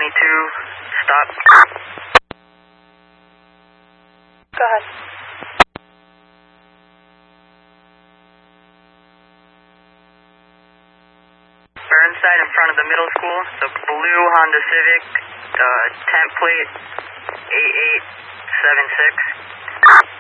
stop. Go ahead. Burnside in front of the middle school. The blue Honda Civic, temp plate 8876.